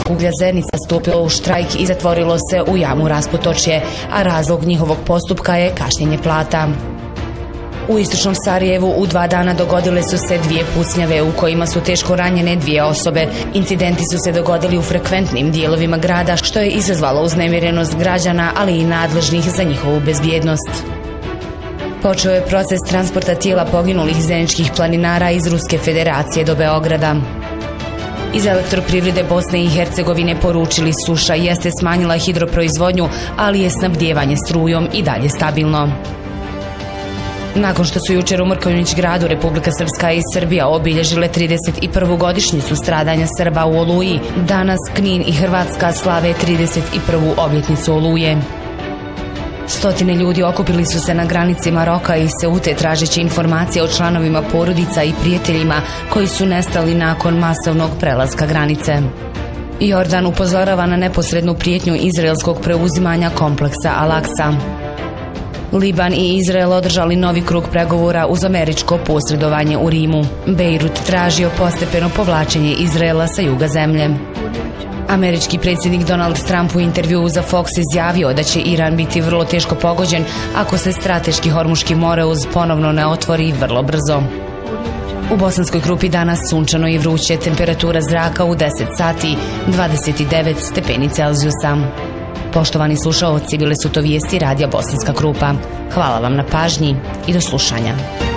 Uglja Zenica stupilo u štrajk i zatvorilo se u jamu Rasputočje, a razlog njihovog postupka je kašnjenje plata. U istočnom Sarajevu u 2 dana dogodile su se 2 pucnjave u kojima su teško ranjene 2 osobe. Incidenti su se dogodili u frekventnim dijelovima grada, što je izazvalo uznemirenost građana, ali i nadležnih za njihovu bezbjednost. Počeo je proces transporta tijela poginulih zeničkih planinara iz Ruske federacije do Beograda. Iz Elektroprivrede Bosne i Hercegovine poručili suša jeste smanjila hidroproizvodnju, ali je snabdijevanje strujom i dalje stabilno. Nakon što su jučer u Mrkonjić gradu Republika Srpska i Srbija obilježile 31. godišnjicu stradanja Srba u Oluji, danas Knin i Hrvatska slave 31. obljetnicu Oluje. Stotine ljudi okupili su se na granici Maroka i Seute tražeći informacije o članovima porodica i prijateljima koji su nestali nakon masovnog prelaska granice. Jordan upozorava na neposrednu prijetnju izraelskog preuzimanja kompleksa Al-Aqsa. Liban i Izrael održali novi krug pregovora uz američko posredovanje u Rimu. Bejrut tražio postepeno povlačenje Izraela sa juga zemlje. Američki predsjednik Donald Trump u intervjuu za Fox izjavio da će Iran biti vrlo teško pogođen ako se strateški Hormuški moreuz ponovno ne otvori vrlo brzo. U Bosanskoj Krupi danas sunčano i vruće, temperatura zraka u 10 sati 29 stepeni Celzijusa. Poštovani slušaoci, bile su to vijesti Radija Bosanska Krupa. Hvala vam na pažnji i do slušanja.